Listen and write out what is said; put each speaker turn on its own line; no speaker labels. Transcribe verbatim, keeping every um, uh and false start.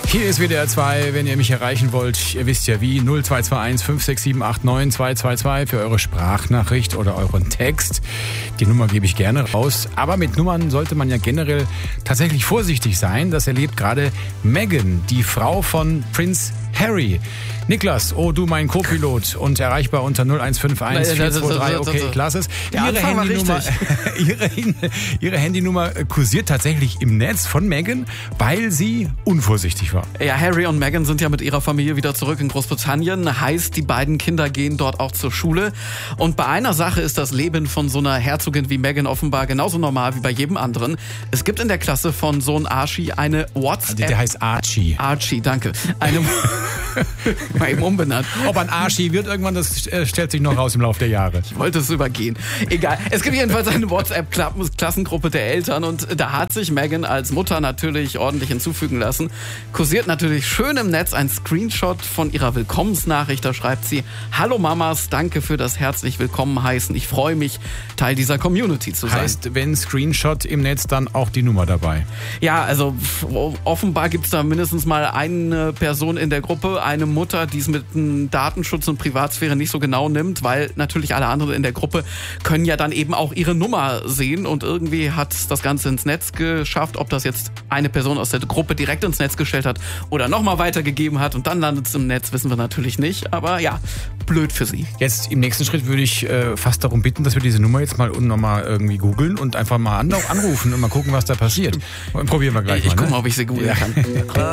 Hier ist W D R zwei, wenn ihr mich erreichen wollt. Ihr wisst ja wie, null zwei zwei eins fünf sechs sieben acht neun zwei zwei zwei für eure Sprachnachricht oder euren Text. Die Nummer gebe ich gerne raus. Aber mit Nummern sollte man ja generell tatsächlich vorsichtig sein. Das erlebt gerade Meghan, die Frau von Prinz Harry. Niklas, oh du mein Co-Pilot und erreichbar unter null eins fünf eins vier zwei drei, okay, ich lasse es. Ihre Handynummer, ihre, ihre Handynummer kursiert tatsächlich im Netz von Meghan, weil sie unvorsichtig war.
Ja, Harry und Meghan sind ja mit ihrer Familie wieder zurück in Großbritannien. Heißt, die beiden Kinder gehen dort auch zur Schule. Und bei einer Sache ist das Leben von so einer Herzogin wie Meghan offenbar genauso normal wie bei jedem anderen. Es gibt in der Klasse von Sohn Archie eine WhatsApp...
Der heißt Archie.
Archie, danke. Eine... Mal eben umbenannt.
Ob ein Archie wird irgendwann, das stellt sich noch raus im Laufe der Jahre.
Ich wollte es übergehen. Egal. Es gibt jedenfalls eine WhatsApp-Klassengruppe der Eltern und da hat sich Meghan als Mutter natürlich ordentlich hinzufügen lassen. Kursiert natürlich schön im Netz ein Screenshot von ihrer Willkommensnachricht. Da schreibt sie: Hallo Mamas, danke für das herzlich willkommen heißen. Ich freue mich, Teil dieser Community zu sein.
Heißt, wenn Screenshot im Netz, dann auch die Nummer dabei?
Ja, also offenbar gibt es da mindestens mal eine Person in der Gruppe, eine Mutter, die es mit dem Datenschutz und Privatsphäre nicht so genau nimmt, weil natürlich alle anderen in der Gruppe können ja dann eben auch ihre Nummer sehen und irgendwie hat das Ganze ins Netz geschafft. Ob das jetzt eine Person aus der Gruppe direkt ins Netz gestellt hat oder nochmal weitergegeben hat und dann landet es im Netz, wissen wir natürlich nicht. Aber ja, blöd für sie.
Jetzt im nächsten Schritt würde ich äh, fast darum bitten, dass wir diese Nummer jetzt mal nochmal irgendwie googeln und einfach mal anrufen und mal gucken, was da passiert. Und probieren wir gleich
ich
mal.
Ich gucke
ne?
mal, ob ich sie googeln ja. kann.